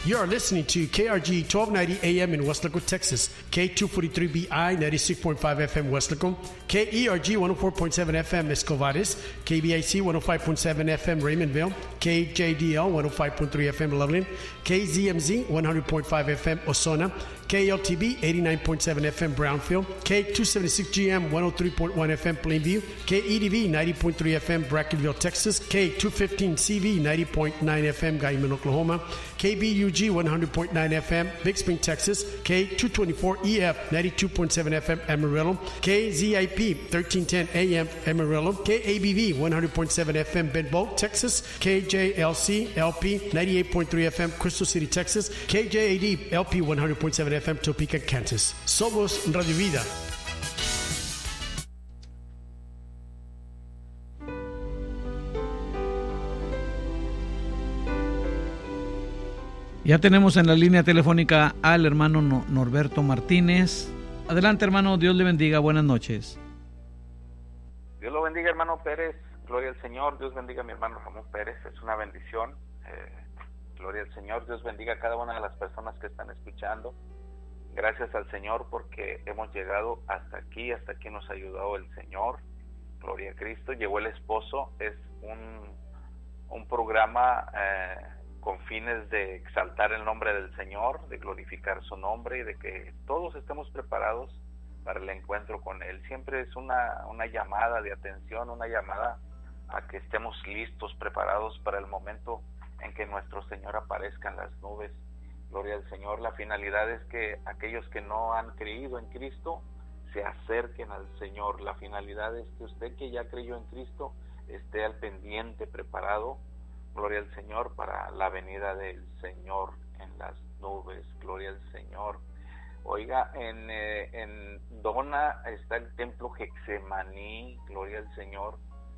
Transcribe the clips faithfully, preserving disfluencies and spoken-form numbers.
You are listening to K R G twelve ninety A M in Weslaco, Texas, K two forty-three B I ninety-six point five F M Weslaco, K E R G one oh four point seven F M Escovares, K B I C one oh five point seven F M Raymondville, K J D L one oh five point three F M Loveland, K Z M Z one hundred point five F M Osona, K L T B eighty-nine point seven F M Brownfield, K two seventy-six G M one oh three point one F M Plainview, K E D V ninety point three F M Brackenville, Texas, K two fifteen C V ninety point nine F M Guyman, Oklahoma, K B U G one hundred point nine F M Big Spring, Texas, K two twenty-four E F ninety-two point seven F M Amarillo, K Z I P thirteen ten A M Amarillo, K A B V one hundred point seven F M Benbow, Texas, K J L C L P ninety-eight point three F M Crystal City, Texas, K J A D L P one hundred point seven F M Topeka, Kansas. Somos Radio Vida. Ya tenemos en la línea telefónica al hermano Norberto Martínez. Adelante, hermano, Dios le bendiga, buenas noches. Dios lo bendiga, hermano Pérez, gloria al Señor. Dios bendiga a mi hermano Ramón Pérez, es una bendición. Eh, gloria al Señor. Dios bendiga a cada una de las personas que están escuchando. Gracias al Señor porque hemos llegado hasta aquí, hasta aquí nos ha ayudado el Señor. Gloria a Cristo. Llegó el esposo, es un, un programa eh, con fines de exaltar el nombre del Señor, de glorificar su nombre y de que todos estemos preparados para el encuentro con Él. Siempre es una, una llamada de atención, una llamada a que estemos listos, preparados para el momento en que nuestro Señor aparezca en las nubes. Gloria al Señor. La finalidad es que aquellos que no han creído en Cristo se acerquen al Señor. La finalidad es que usted que ya creyó en Cristo esté al pendiente, preparado, gloria al Señor, para la venida del Señor en las nubes. Gloria al Señor. Oiga, en, eh, en Dona está el templo Getsemaní, gloria al Señor.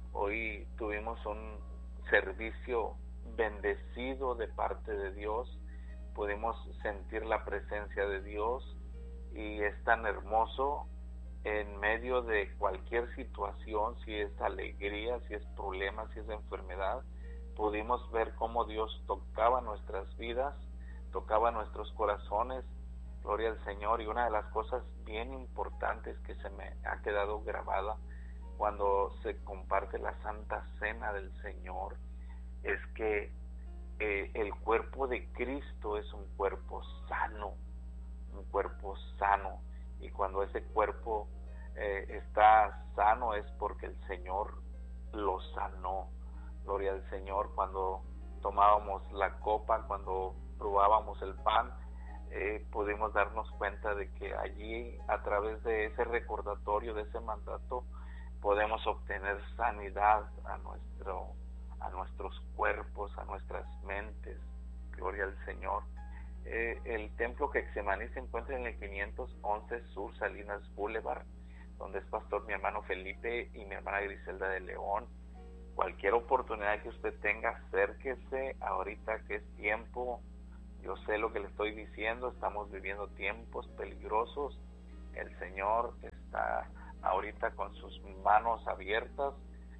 Hoy tuvimos un servicio bendecido de parte de Dios. Podemos sentir la presencia de Dios y es tan hermoso en medio de cualquier situación, si es alegría, si es problema, si es enfermedad. Pudimos ver cómo Dios tocaba nuestras vidas, tocaba nuestros corazones, gloria al Señor. Y una de las cosas bien importantes que se me ha quedado grabada cuando se comparte la Santa Cena del Señor es que eh, el cuerpo de Cristo es un cuerpo sano, un cuerpo sano, y cuando ese cuerpo eh, está sano es porque el Señor lo sanó. Gloria al Señor. Cuando tomábamos la copa, cuando probábamos el pan, eh, pudimos darnos cuenta de que allí, a través de ese recordatorio, de ese mandato, podemos obtener sanidad a nuestro, a nuestros cuerpos, a nuestras mentes. Gloria al Señor. Eh, el templo Getsemaní se encuentra en el quinientos once Sur Salinas Boulevard, donde es pastor mi hermano Felipe y mi hermana Griselda de León. Cualquier oportunidad que usted tenga, acérquese ahorita que es tiempo. Yo sé lo que le estoy diciendo, estamos viviendo tiempos peligrosos. El Señor está ahorita con sus manos abiertas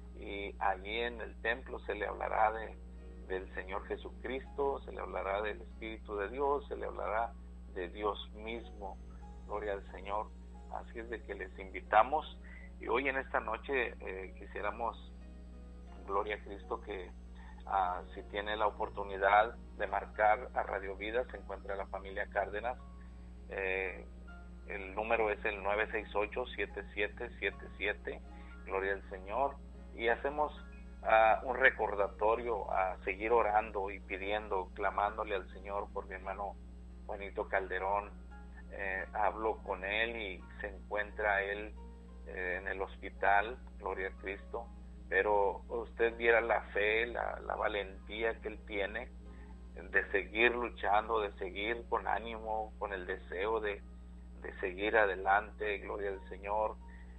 y allí en el templo se le hablará de, del Señor Jesucristo, se le hablará del Espíritu de Dios, se le hablará de Dios mismo. Gloria al Señor. Así es de que les invitamos, y hoy en esta noche eh, quisiéramos, gloria a Cristo, que uh, si tiene la oportunidad de marcar a Radio Vida, se encuentra la familia Cárdenas. Eh, el número es el nueve seis ocho, siete siete siete siete, gloria al Señor, y hacemos uh, un recordatorio a seguir orando y pidiendo, clamándole al Señor por mi hermano Juanito Calderón. Eh, hablo con él y se encuentra él eh, en el hospital, gloria a Cristo, pero usted viera la fe, la, la valentía que él tiene de seguir luchando, de seguir con ánimo, con el deseo de, de seguir adelante, gloria al Señor.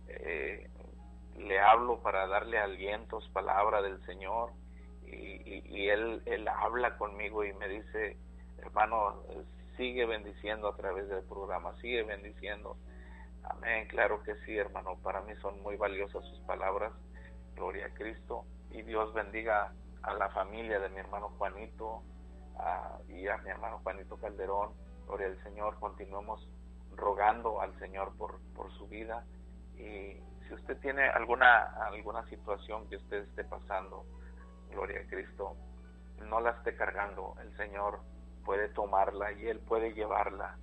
Eh, le hablo para darle alientos, palabra del Señor, y, y, y él, él habla conmigo y me dice: hermano, sigue bendiciendo a través del programa, sigue bendiciendo. Amén, claro que sí, hermano, para mí son muy valiosas sus palabras, gloria a Cristo. Y Dios bendiga a la familia de mi hermano Juanito, a, y a mi hermano Juanito Calderón. Gloria al Señor. Continuemos rogando al Señor por, por su vida. Y si usted tiene alguna, alguna situación que usted esté pasando, gloria a Cristo, no la esté cargando. El Señor puede tomarla y Él puede llevarla.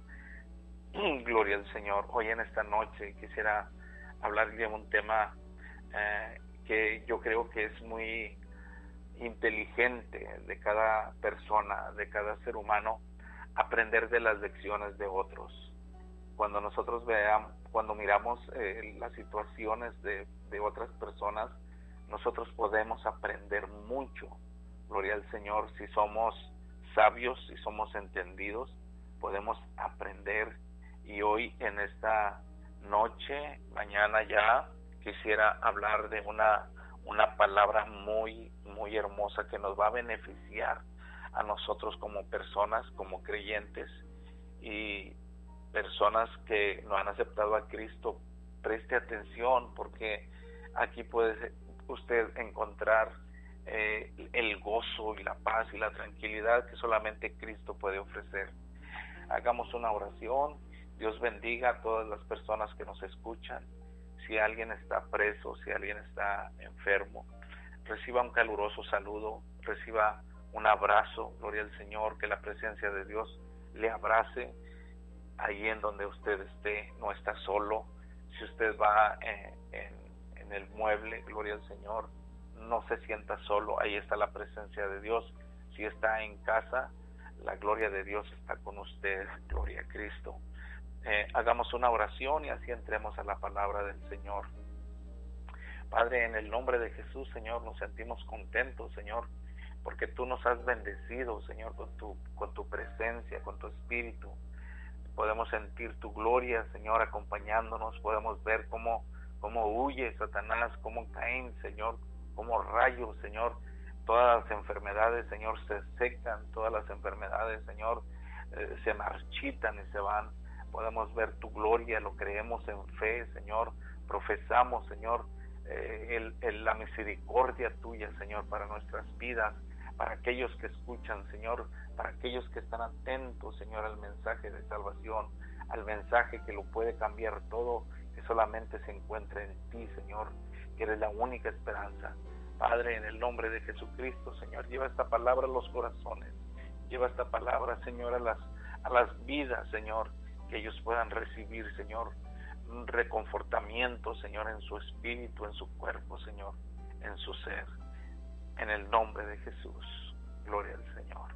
Gloria al Señor. Hoy en esta noche quisiera hablar de un tema eh, que yo creo que es muy inteligente de cada persona, de cada ser humano, aprender de las lecciones de otros. Cuando nosotros veamos, cuando miramos eh, las situaciones de, de otras personas, nosotros podemos aprender mucho. Gloria al Señor. Si somos sabios, si somos entendidos, podemos aprender. Y hoy en esta noche, mañana ya, quisiera hablar de una, una palabra muy, muy hermosa que nos va a beneficiar a nosotros como personas, como creyentes y personas que no han aceptado a Cristo. Preste atención, porque aquí puede usted encontrar eh, el gozo y la paz y la tranquilidad que solamente Cristo puede ofrecer. Hagamos una oración. Dios bendiga a todas las personas que nos escuchan. Si alguien está preso, si alguien está enfermo, reciba un caluroso saludo, reciba un abrazo. Gloria al Señor, que la presencia de Dios le abrace ahí en donde usted esté. No está solo. Si usted va en, en, en el mueble, gloria al Señor, no se sienta solo. Ahí está la presencia de Dios. Si está en casa, la gloria de Dios está con usted. Gloria a Cristo. Eh, hagamos una oración y así entremos a la palabra del Señor. Padre, en el nombre de Jesús, Señor, nos sentimos contentos, Señor, porque tú nos has bendecido, Señor, con tu, con tu presencia, con tu espíritu. Podemos sentir tu gloria, Señor, acompañándonos. Podemos ver cómo, cómo huye Satanás, cómo caen, Señor, como rayos, Señor. Todas las enfermedades, Señor, se secan. Todas las enfermedades, Señor, eh, se marchitan y se van. Podemos ver tu gloria, lo creemos en fe, Señor. Profesamos, Señor, eh, el, el, la misericordia tuya, Señor, para nuestras vidas, para aquellos que escuchan, Señor, para aquellos que están atentos, Señor, al mensaje de salvación, al mensaje que lo puede cambiar todo, que solamente se encuentra en ti, Señor, que eres la única esperanza. Padre, en el nombre de Jesucristo, Señor, lleva esta palabra a los corazones, lleva esta palabra, Señor, a las, a las vidas, Señor, que ellos puedan recibir, Señor, un reconfortamiento, Señor, en su espíritu, en su cuerpo, Señor, en su ser. En el nombre de Jesús, gloria al Señor.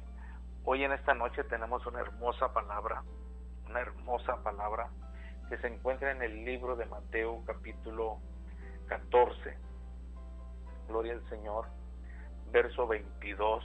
Hoy en esta noche tenemos una hermosa palabra, una hermosa palabra que se encuentra en el libro de Mateo, capítulo catorce. Gloria al Señor, verso veintidós.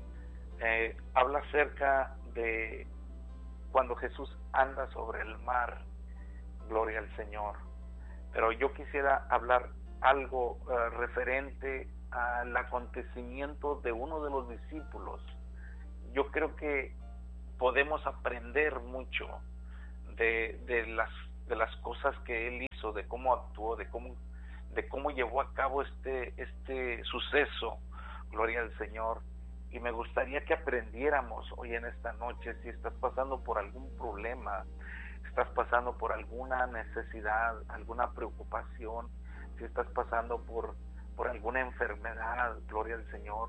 Eh, habla acerca de cuando Jesús anda sobre el mar. Gloria al Señor. Pero yo quisiera hablar algo uh, referente al acontecimiento de uno de los discípulos. Yo creo que podemos aprender mucho de, de las de las cosas que él hizo, de cómo actuó, de cómo de cómo llevó a cabo este este suceso. Gloria al Señor. Y me gustaría que aprendiéramos hoy en esta noche. Si estás pasando por algún problema, estás pasando por alguna necesidad, alguna preocupación, si estás pasando por por alguna enfermedad, gloria al Señor.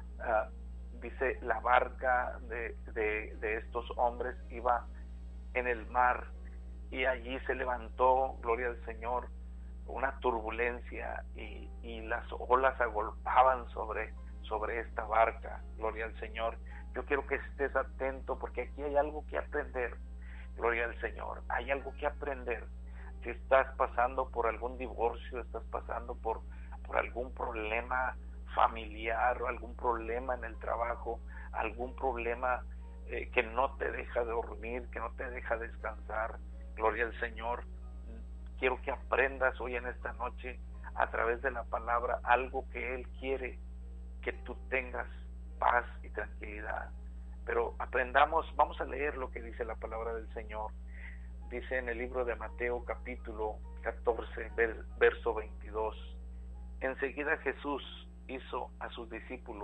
Uh, dice, la barca de, de, de estos hombres iba en el mar y allí se levantó, gloria al Señor, una turbulencia y, y las olas agolpaban sobre, sobre esta barca, gloria al Señor. Yo quiero que estés atento porque aquí hay algo que aprender, gloria al Señor, hay algo que aprender. Si estás pasando por algún divorcio, estás pasando por por algún problema familiar o algún problema en el trabajo, algún problema eh, que no te deja dormir, que no te deja descansar, gloria al Señor. Quiero que aprendas hoy en esta noche a través de la palabra algo que Él quiere que tú tengas paz y tranquilidad. Pero aprendamos, vamos a leer lo que dice la palabra del Señor. Dice en el libro de Mateo capítulo catorce, verso veintidós. Enseguida Jesús hizo a sus discípulos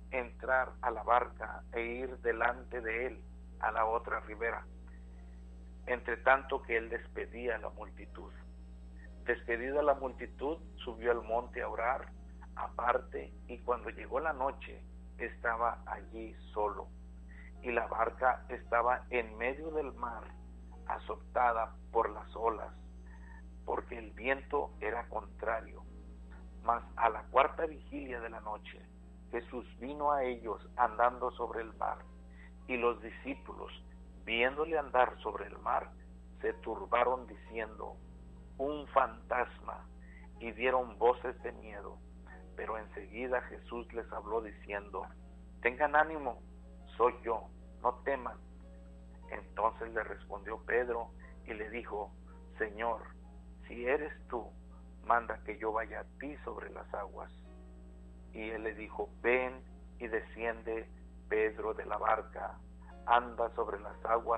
entrar a la barca e ir delante de él a la otra ribera, entre tanto que él despedía a la multitud. Despedida la multitud, subió al monte a orar aparte, y cuando llegó la noche estaba allí solo, y la barca estaba en medio del mar, azotada por las olas, porque el viento era contrario. Mas a la cuarta vigilia de la noche, Jesús vino a ellos andando sobre el mar, y los discípulos, viéndole andar sobre el mar, se turbaron diciendo: un fantasma, y dieron voces de miedo. Pero enseguida Jesús les habló diciendo: tengan ánimo, soy yo, no teman. Entonces le respondió Pedro y le dijo: Señor, si eres tú, manda que yo vaya a ti sobre las aguas. Y él le dijo: ven. Y desciende Pedro de la barca, anda sobre las aguas,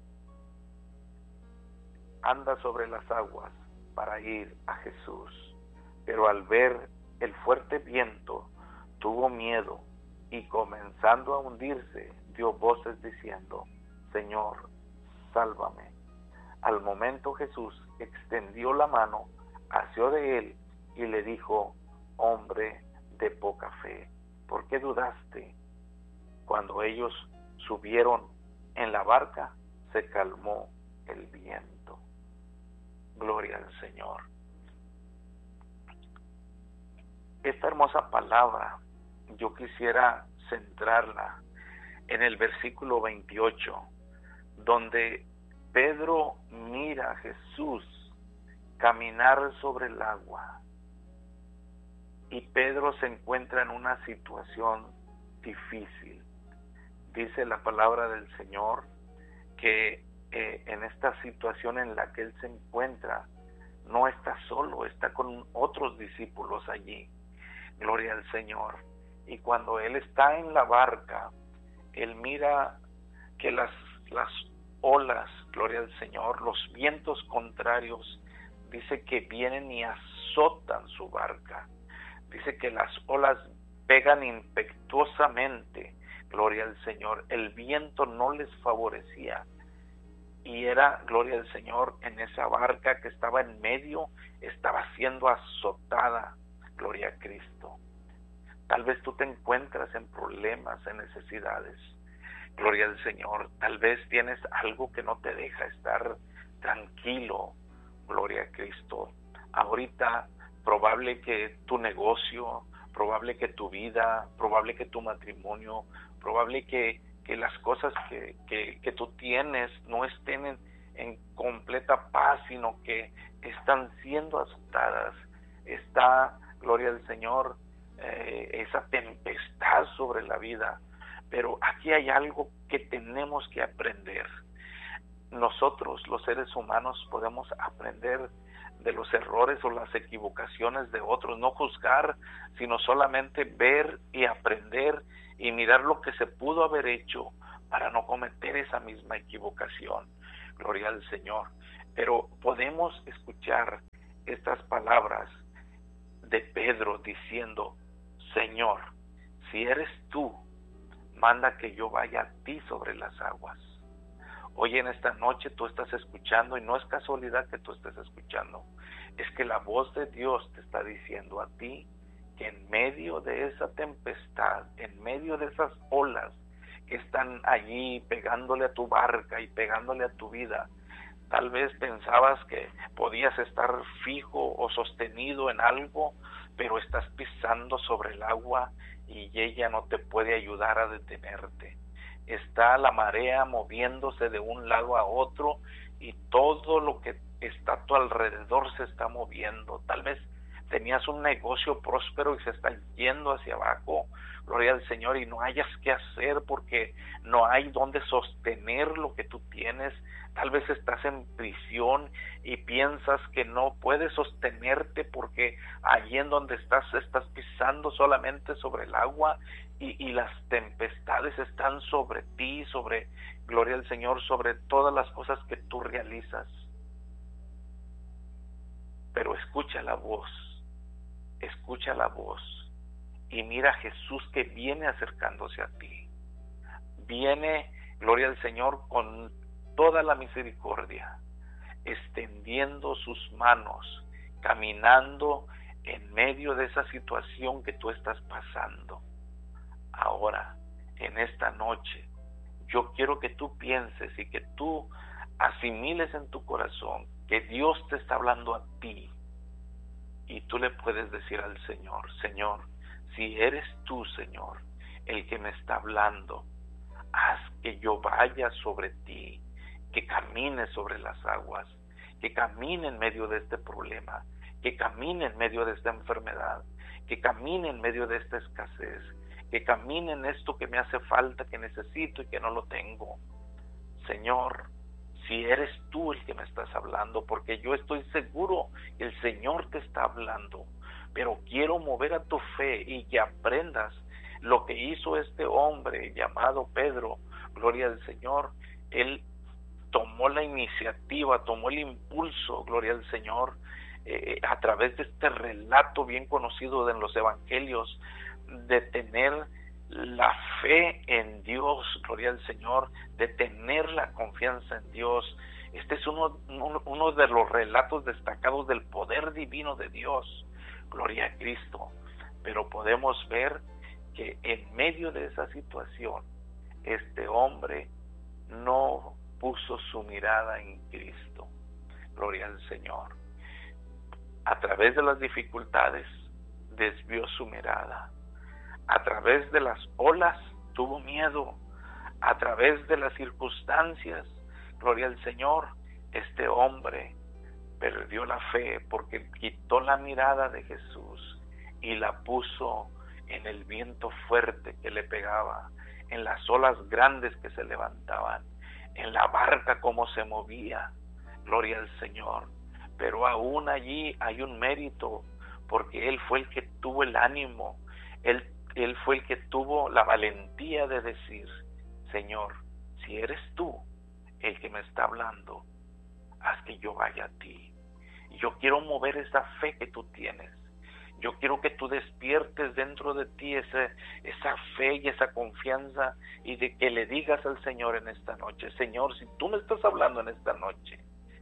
anda sobre las aguas para ir a Jesús. Pero al ver el fuerte viento, tuvo miedo, y comenzando a hundirse, dio voces diciendo: Señor, sálvame. Al momento Jesús extendió la mano, asió de él y le dijo: hombre de poca fe, ¿por qué dudaste? Cuando ellos subieron en la barca, se calmó el viento. Gloria al Señor. Esta hermosa palabra yo quisiera centrarla en el versículo veintiocho, donde Pedro mira a Jesús caminar sobre el agua, y Pedro se encuentra en una situación difícil. Dice la palabra del Señor que eh, en esta situación en la que él se encuentra, no está solo, está con otros discípulos allí. Gloria al Señor. Y cuando él está en la barca, él mira que las, las olas, gloria al Señor, los vientos contrarios, dice que vienen y azotan su barca. Dice que las olas pegan impetuosamente, gloria al Señor. El viento no les favorecía. Y era, gloria al Señor, en esa barca que estaba en medio, estaba siendo azotada, gloria a Cristo. Tal vez tú te encuentras en problemas, en necesidades, gloria al Señor. Tal vez tienes algo que no te deja estar tranquilo, gloria a Cristo. Ahorita probable que tu negocio, probable que tu vida, probable que tu matrimonio, probable que, que las cosas que, que, que tú tienes no estén en, en completa paz, sino que están siendo azotadas. Está, gloria al Señor, eh, esa tempestad sobre la vida. Pero aquí hay algo que tenemos que aprender. Nosotros, los seres humanos, podemos aprender de los errores o las equivocaciones de otros, no juzgar, sino solamente ver y aprender y mirar lo que se pudo haber hecho para no cometer esa misma equivocación. Gloria al Señor. Pero podemos escuchar estas palabras de Pedro diciendo: Señor, si eres tú, manda que yo vaya a ti sobre las aguas. Hoy en esta noche tú estás escuchando, y no es casualidad que tú estés escuchando, es que la voz de Dios te está diciendo a ti que en medio de esa tempestad, en medio de esas olas que están allí pegándole a tu barca y pegándole a tu vida, tal vez pensabas que podías estar fijo o sostenido en algo, pero estás pisando sobre el agua y ella no te puede ayudar a detenerte. Está la marea moviéndose de un lado a otro y todo lo que está a tu alrededor se está moviendo. Tal vez tenías un negocio próspero y se está yendo hacia abajo, gloria al Señor, y no hayas qué hacer porque no hay donde sostener lo que tú tienes. Tal vez estás en prisión y piensas que no puedes sostenerte porque allí en donde estás estás pisando solamente sobre el agua y, y las tempestades están sobre ti, sobre, gloria al Señor, sobre todas las cosas que tú realizas. Pero escucha la voz, escucha la voz y mira a Jesús que viene acercándose a ti. Viene, gloria al Señor, con toda la misericordia, extendiendo sus manos, caminando en medio de esa situación que tú estás pasando. Ahora, en esta noche, yo quiero que tú pienses y que tú asimiles en tu corazón que Dios te está hablando a ti, y tú le puedes decir al Señor: Señor, si eres tú, Señor, el que me está hablando, haz que yo vaya sobre ti, que camine sobre las aguas, que camine en medio de este problema, que camine en medio de esta enfermedad, que camine en medio de esta escasez, que camine en esto que me hace falta, que necesito y que no lo tengo. Señor, si eres tú el que me estás hablando, porque yo estoy seguro que el Señor te está hablando, pero quiero mover a tu fe y que aprendas lo que hizo este hombre llamado Pedro, gloria al Señor. Él tomó la iniciativa, tomó el impulso, gloria al Señor, eh, a través de este relato bien conocido en los evangelios, de tener la fe en Dios, gloria al Señor, de tener la confianza en Dios. Este es uno, uno, uno de los relatos destacados del poder divino de Dios, gloria a Cristo. Pero podemos ver que en medio de esa situación, este hombre no puso su mirada en Cristo, gloria al Señor. A través de las dificultades desvió su mirada. A través de las olas tuvo miedo. A través de las circunstancias, gloria al Señor, este hombre perdió la fe porque quitó la mirada de Jesús y la puso en el viento fuerte que le pegaba, en las olas grandes que se levantaban, en la barca como se movía, gloria al Señor. Pero aún allí hay un mérito, porque él fue el que tuvo el ánimo, él, él fue el que tuvo la valentía de decir: Señor, si eres tú el que me está hablando, haz que yo vaya a ti. Y yo quiero mover esa fe que tú tienes. Yo quiero que tú despiertes dentro de ti ese, esa fe y esa confianza, y de que le digas al Señor en esta noche: Señor, si tú me estás hablando en esta noche,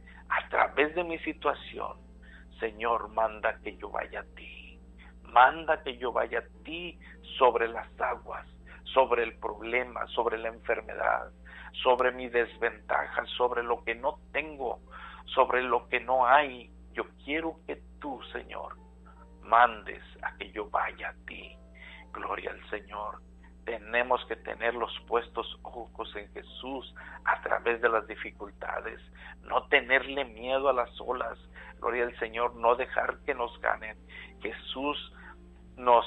a través de mi situación, Señor, manda que yo vaya a ti. Manda que yo vaya a ti sobre las aguas, sobre el problema, sobre la enfermedad, sobre mi desventaja, sobre lo que no tengo, sobre lo que no hay. Yo quiero que tú, Señor, mandes a que yo vaya a ti. Gloria al Señor. Tenemos que tener los puestos ojos en Jesús a través de las dificultades, no tenerle miedo a las olas, gloria al Señor, no dejar que nos ganen. Jesús nos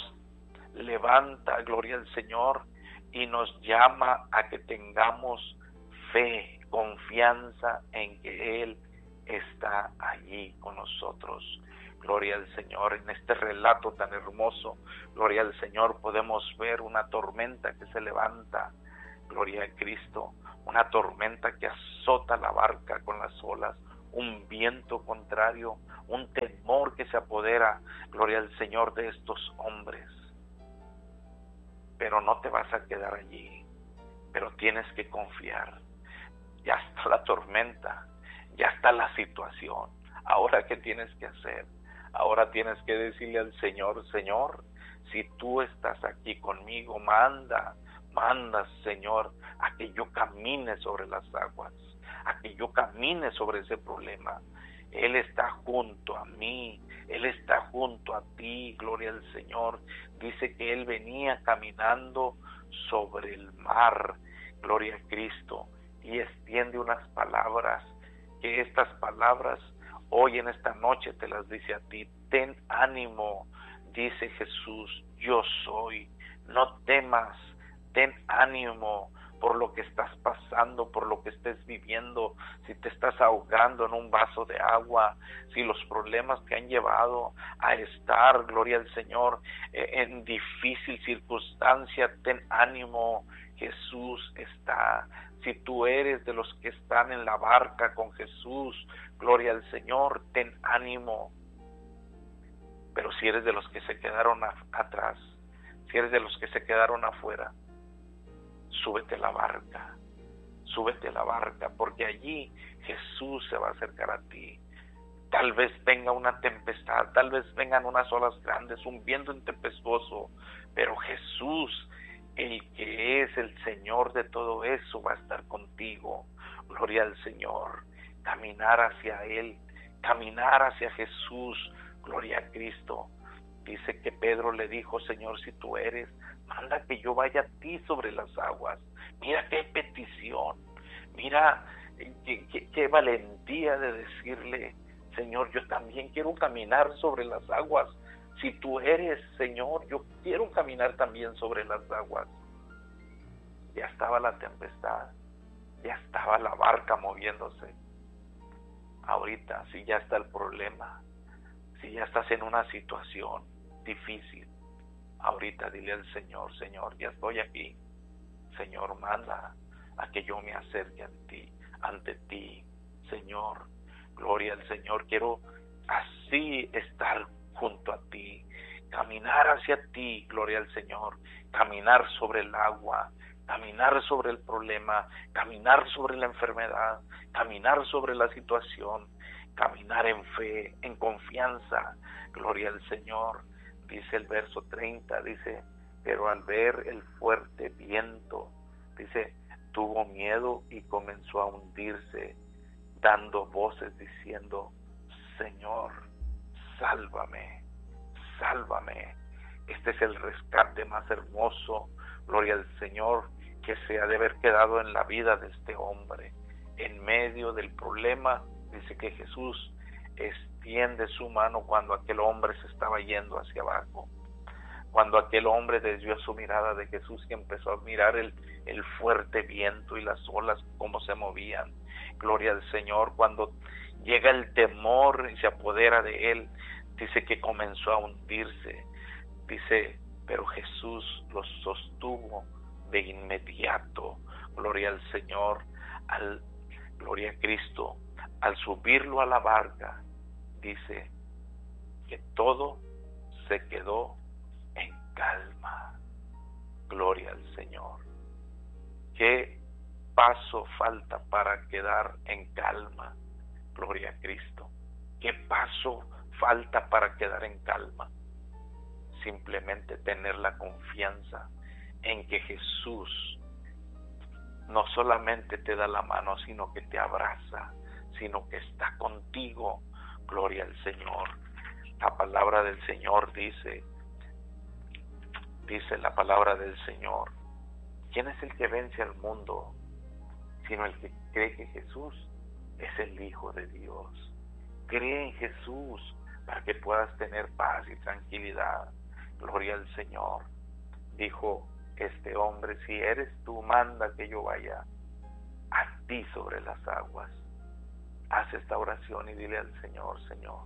levanta, gloria al Señor, y nos llama a que tengamos fe, confianza en que Él está allí con nosotros. Gloria al Señor. En este relato tan hermoso, gloria al Señor, podemos ver una tormenta que se levanta, gloria a Cristo, una tormenta que azota la barca con las olas, un viento contrario, un temor que se apodera, gloria al Señor, de estos hombres. Pero no te vas a quedar allí, pero tienes que confiar. Ya está la tormenta, ya está la situación. Ahora, ¿qué tienes que hacer? Ahora tienes que decirle al Señor: Señor, si tú estás aquí conmigo, manda, manda, Señor, a que yo camine sobre las aguas, a que yo camine sobre ese problema. Él está junto a mí, Él está junto a ti, gloria al Señor. Dice que Él venía caminando sobre el mar, gloria a Cristo, y extiende unas palabras, que estas palabras hoy en esta noche te las dice a ti. Ten ánimo, dice Jesús, yo soy. No temas, ten ánimo por lo que estás pasando, por lo que estés viviendo, si te estás ahogando en un vaso de agua, si los problemas te han llevado a estar, gloria al Señor, en difícil circunstancia, ten ánimo, Jesús está. Si tú eres de los que están en la barca con Jesús, gloria al Señor, ten ánimo. Pero si eres de los que se quedaron a, atrás, si eres de los que se quedaron afuera, súbete a la barca, súbete a la barca, porque allí Jesús se va a acercar a ti. Tal vez venga una tempestad, tal vez vengan unas olas grandes, un viento tempestuoso, pero Jesús, el que es el Señor de todo eso, va a estar contigo. Gloria al Señor. Caminar hacia Él, caminar hacia Jesús. Gloria a Cristo. Dice que Pedro le dijo: Señor, si tú eres, manda que yo vaya a ti sobre las aguas. Mira qué petición, mira qué, qué, qué valentía de decirle: Señor, yo también quiero caminar sobre las aguas. Si tú eres, Señor, yo quiero caminar también sobre las aguas. Ya estaba la tempestad, ya estaba la barca moviéndose. Ahorita, si ya está el problema, si ya estás en una situación difícil, ahorita dile al Señor: Señor, ya estoy aquí. Señor, manda a que yo me acerque a ti, ante ti, Señor. Gloria al Señor. Quiero así estar junto a ti, caminar hacia ti, gloria al Señor, caminar sobre el agua, caminar sobre el problema, caminar sobre la enfermedad, caminar sobre la situación, caminar en fe, en confianza, gloria al Señor. Dice el verso treinta, dice: pero al ver el fuerte viento, dice, tuvo miedo y comenzó a hundirse, dando voces diciendo: Señor, sálvame, sálvame. Este es el rescate más hermoso, gloria al Señor, que se ha de haber quedado en la vida de este hombre. En medio del problema, dice que Jesús extiende su mano cuando aquel hombre se estaba yendo hacia abajo. Cuando aquel hombre desvió su mirada de Jesús y empezó a mirar el, el fuerte viento y las olas, cómo se movían. Gloria al Señor. Cuando llega el temor y se apodera de él, dice que comenzó a hundirse. Dice, pero Jesús los sostuvo de inmediato. Gloria al Señor. Al, gloria a Cristo. Al subirlo a la barca, dice que todo se quedó en calma. Gloria al Señor. ¿Qué paso falta para quedar en calma? Gloria a Cristo. ¿Qué paso falta para quedar en calma? Simplemente tener la confianza en que Jesús no solamente te da la mano, sino que te abraza, sino que está contigo. Gloria al Señor. La palabra del Señor dice, dice la palabra del Señor: ¿quién es el que vence al mundo? Sino el que cree que Jesús es el Hijo de Dios. Cree en Jesús para que puedas tener paz y tranquilidad. Gloria al Señor. Dijo este hombre: si eres tú, manda que yo vaya a ti sobre las aguas. Haz esta oración y dile al Señor: Señor,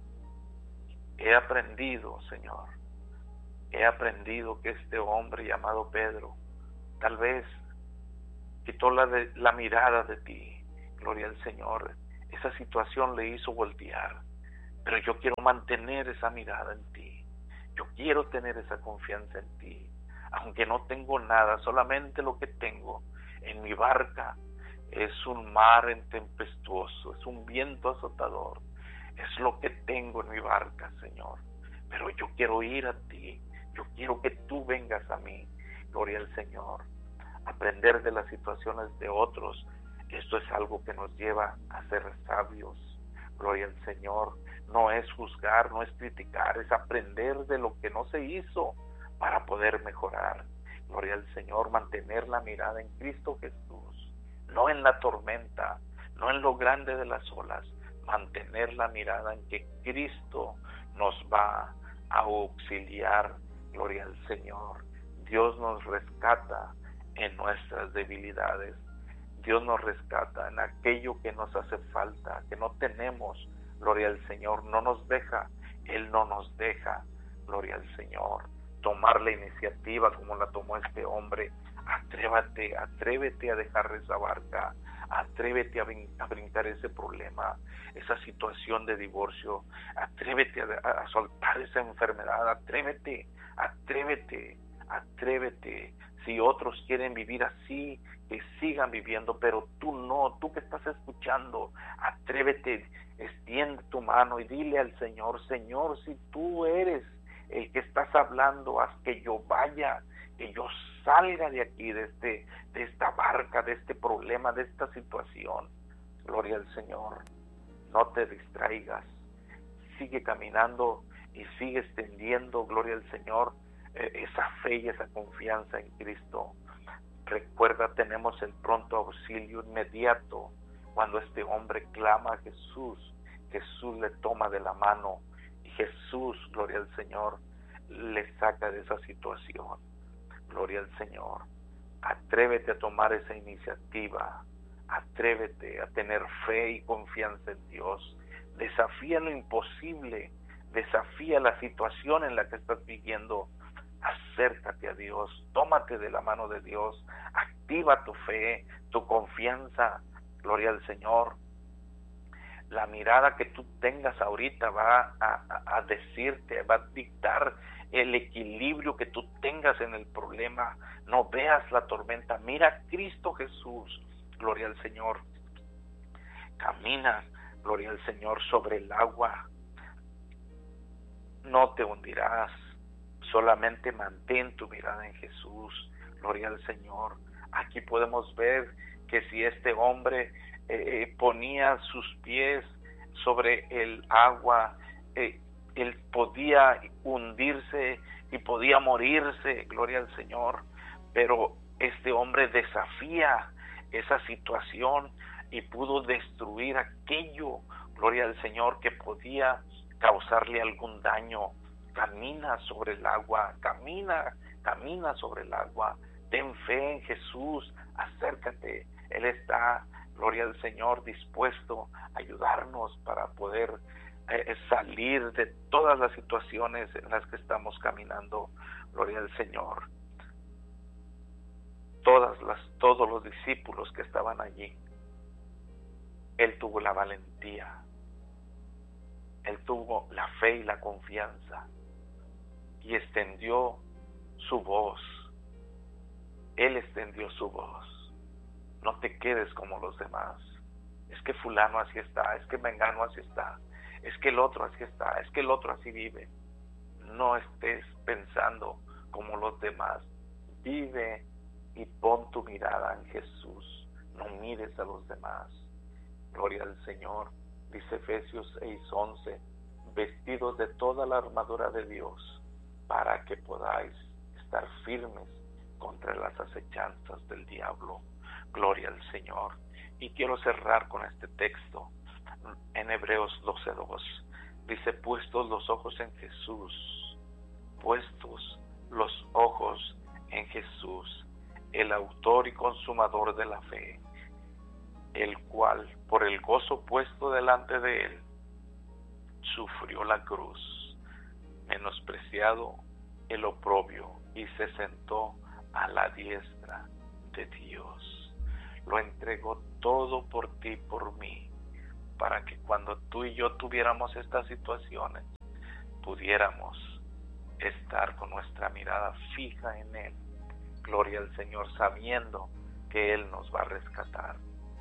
he aprendido, Señor, he aprendido que este hombre llamado Pedro tal vez quitó la, de, la mirada de ti. Gloria al Señor. Esa situación le hizo voltear, pero yo quiero mantener esa mirada en ti. Yo quiero tener esa confianza en ti, aunque no tengo nada, solamente lo que tengo en mi barca es un mar tempestuoso, es un viento azotador, es lo que tengo en mi barca, Señor. Pero yo quiero ir a ti, yo quiero que tú vengas a mí. Gloria al Señor. Aprender de las situaciones de otros, esto es algo que nos lleva a ser sabios. Gloria al Señor. No es juzgar, no es criticar, es aprender de lo que no se hizo para poder mejorar. Gloria al Señor. Mantener la mirada en Cristo Jesús, no en la tormenta, no en lo grande de las olas. Mantener la mirada en que Cristo nos va a auxiliar. Gloria al Señor. Dios nos rescata en nuestras debilidades. Dios nos rescata en aquello que nos hace falta, que no tenemos. Gloria al Señor. No nos deja, Él no nos deja. Gloria al Señor. Tomar la iniciativa como la tomó este hombre. Atrévate, atrévete a dejar esa barca. Atrévete a, brin- a brincar ese problema, esa situación de divorcio. Atrévete a, a soltar esa enfermedad. Atrévete, atrévete, Atrévete. Si otros quieren vivir así, que sigan viviendo, pero tú no, tú que estás escuchando, atrévete, extiende tu mano y dile al Señor: Señor, si tú eres el que estás hablando, haz que yo vaya, que yo salga de aquí, de, este, de esta barca, de este problema, de esta situación. Gloria al Señor. No te distraigas, sigue caminando y sigue extendiendo, gloria al Señor, eh, esa fe y esa confianza en Cristo. Recuerda, tenemos el pronto auxilio inmediato. Cuando este hombre clama a Jesús, Jesús le toma de la mano y Jesús, gloria al Señor, le saca de esa situación. Gloria al Señor. Atrévete a tomar esa iniciativa. Atrévete a tener fe y confianza en Dios. Desafía lo imposible. Desafía la situación en la que estás viviendo. Acércate a Dios. Tómate de la mano de Dios. Activa tu fe, tu confianza. Gloria al Señor. La mirada que tú tengas ahorita va a, a, a decirte, va a dictar el equilibrio que tú tengas en el problema. No veas la tormenta. Mira a Cristo Jesús. Gloria al Señor. Camina, gloria al Señor, sobre el agua. No te hundirás. Solamente mantén tu mirada en Jesús. Gloria al Señor. Aquí podemos ver que si este hombre eh, ponía sus pies sobre el agua, eh, él podía hundirse y podía morirse. Gloria al Señor. Pero este hombre desafía esa situación y pudo destruir aquello, gloria al Señor, que podía causarle algún daño. Camina sobre el agua, camina, camina sobre el agua. Ten fe en Jesús, acércate. Él está, gloria al Señor, dispuesto a ayudarnos para poder eh, salir de todas las situaciones en las que estamos caminando. Gloria al Señor. Todas las, todos los discípulos que estaban allí, él tuvo la valentía, él tuvo la fe y la confianza y extendió su voz. Él extendió su voz. No te quedes como los demás. Es que fulano así está, es que mengano así está, es que el otro así está, es que el otro así vive. No estés pensando como los demás. Vive y pon tu mirada en Jesús. No mires a los demás. Gloria al Señor. Dice Efesios seis once: vestidos de toda la armadura de Dios, para que podáis estar firmes contra las acechanzas del diablo. Gloria al Señor. Y quiero cerrar con este texto en Hebreos doce dos. Dice: puestos los ojos en Jesús, puestos los ojos en Jesús, el autor y consumador de la fe, el cual, por el gozo puesto delante de él, sufrió la cruz, menospreciado el oprobio, y se sentó a la diestra de Dios. Lo entregó todo por ti, por mí, para que cuando tú y yo tuviéramos estas situaciones, pudiéramos estar con nuestra mirada fija en Él. Gloria al Señor, sabiendo que Él nos va a rescatar.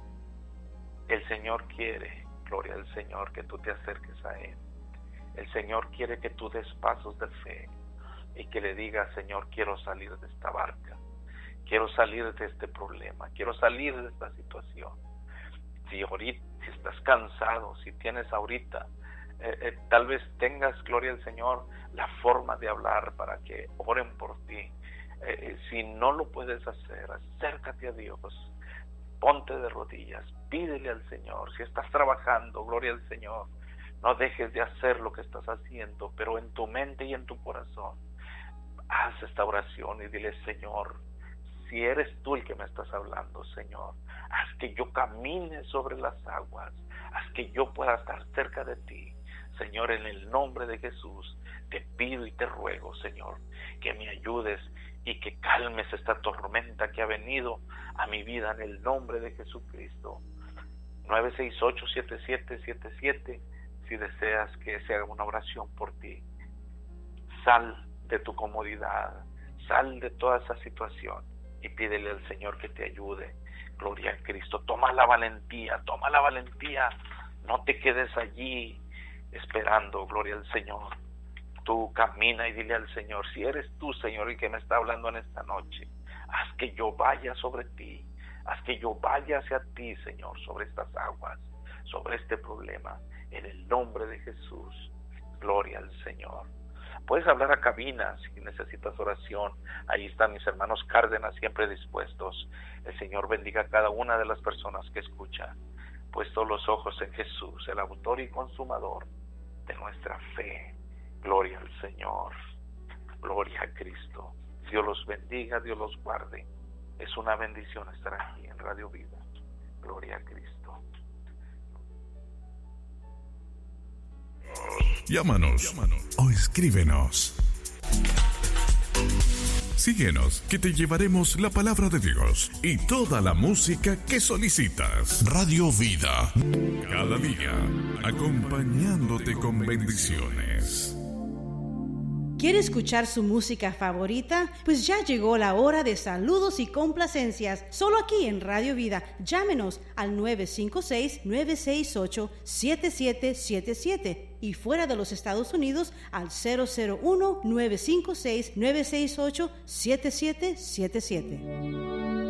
El Señor quiere, gloria al Señor, que tú te acerques a Él. El Señor quiere que tú des pasos de fe y que le digas: Señor, quiero salir de esta barca, quiero salir de este problema, quiero salir de esta situación. Si ahorita si estás cansado, si tienes ahorita, eh, eh, tal vez tengas, gloria al Señor, la forma de hablar para que oren por ti. Eh, si no lo puedes hacer, acércate a Dios, ponte de rodillas, pídele al Señor. Si estás trabajando, gloria al Señor, no dejes de hacer lo que estás haciendo, pero en tu mente y en tu corazón, haz esta oración y dile: Señor, si eres tú el que me estás hablando, Señor, haz que yo camine sobre las aguas, haz que yo pueda estar cerca de ti. Señor, en el nombre de Jesús, te pido y te ruego, Señor, que me ayudes y que calmes esta tormenta que ha venido a mi vida en el nombre de Jesucristo. nueve seis ocho, siete siete siete siete, si deseas que se haga una oración por ti. Sal de tu comodidad, Sal de toda esa situación y pídele al Señor que te ayude. Gloria a Cristo. Toma la valentía, toma la valentía. No te quedes allí esperando, gloria al Señor. Tú camina y dile al Señor, si eres tú, Señor, el que me está hablando en esta noche, haz que yo vaya sobre ti, haz que yo vaya hacia ti, Señor, sobre estas aguas, sobre este problema, en el nombre de Jesús. Gloria al Señor. Puedes hablar a cabina si necesitas oración. Ahí están mis hermanos Cárdenas, siempre dispuestos. El Señor bendiga a cada una de las personas que escuchan. Puesto los ojos en Jesús, el autor y consumador de nuestra fe. Gloria al Señor. Gloria a Cristo. Dios los bendiga, Dios los guarde. Es una bendición estar aquí en Radio Vida. Gloria a Cristo. Llámanos, Llámanos o escríbenos. Síguenos, que te llevaremos la palabra de Dios y toda la música que solicitas. Radio Vida, cada día, acompañándote con bendiciones. ¿Quiere escuchar su música favorita? Pues ya llegó la hora de saludos y complacencias, solo aquí en Radio Vida. Llámenos al nueve cinco seis, nueve seis ocho, siete siete siete siete y fuera de los Estados Unidos al cero cero uno, nueve cinco seis, nueve seis ocho, siete siete siete siete.